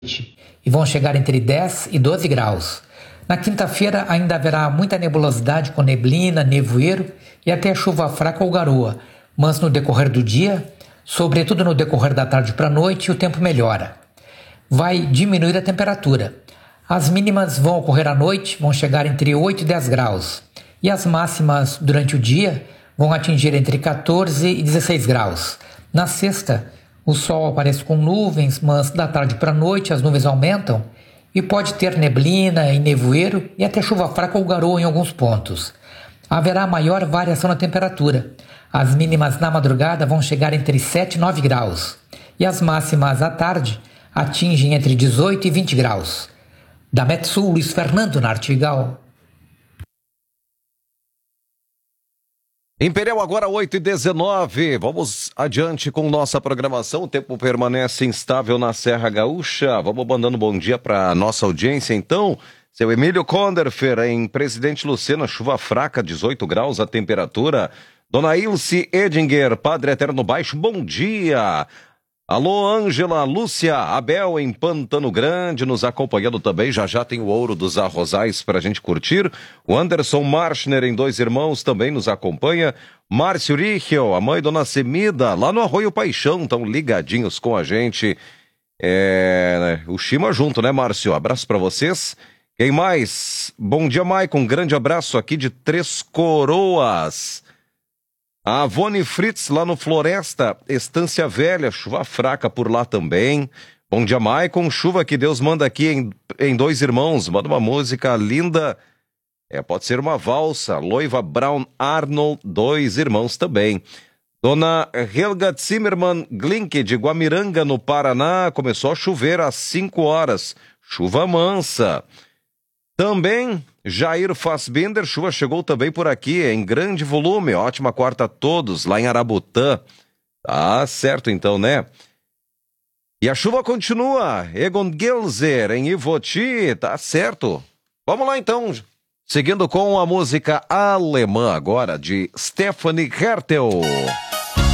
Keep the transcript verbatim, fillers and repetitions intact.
e vão chegar entre dez e doze graus. Na quinta-feira ainda haverá muita nebulosidade com neblina, nevoeiro e até chuva fraca ou garoa, mas no decorrer do dia, sobretudo no decorrer da tarde para a noite, o tempo melhora. Vai diminuir a temperatura. As mínimas vão ocorrer à noite, vão chegar entre oito e dez graus, e as máximas durante o dia vão atingir entre quatorze e dezesseis graus. Na sexta, o sol aparece com nuvens, mas da tarde para a noite as nuvens aumentam e pode ter neblina e nevoeiro e até chuva fraca ou garoa em alguns pontos. Haverá maior variação na temperatura. As mínimas na madrugada vão chegar entre sete e nove graus e as máximas à tarde atingem entre dezoito e vinte graus. Da Metsul, Luiz Fernando Nartigal. Imperial agora oito e dezenove, vamos adiante com nossa programação, o tempo permanece instável na Serra Gaúcha, vamos mandando bom dia para nossa audiência então, seu Emílio Konderfer em Presidente Lucena, chuva fraca, dezoito graus a temperatura, Dona Ilse Edinger, Padre Eterno Baixo, bom dia. Alô, Ângela, Lúcia, Abel em Pantano Grande, nos acompanhando também, já já tem o Ouro dos Arrozais para a gente curtir. O Anderson Marschner em Dois Irmãos também nos acompanha. Márcio Richel, a mãe Dona Semida, lá no Arroio Paixão, estão ligadinhos com a gente. É... O Chima junto, né, Márcio? Abraço para vocês. Quem mais? Bom dia, Maicon, um grande abraço aqui de Três Coroas. A Avone Fritz lá no Floresta, Estância Velha, chuva fraca por lá também. Bom dia, Maicon, chuva que Deus manda aqui em, em Dois Irmãos, manda uma música linda, é, pode ser uma valsa, Loiva Brown Arnold, Dois Irmãos também. Dona Helga Zimmermann Glink de Guamiranga, no Paraná, começou a chover às cinco horas, chuva mansa. Também Jair Fassbinder, chuva chegou também por aqui, em grande volume, ótima quarta a todos, lá em Arabutã. Tá certo então, né? E a chuva continua, Egon Gelser, em Ivoti, tá certo. Vamos lá então, seguindo com a música alemã agora, de Stephanie Hertel.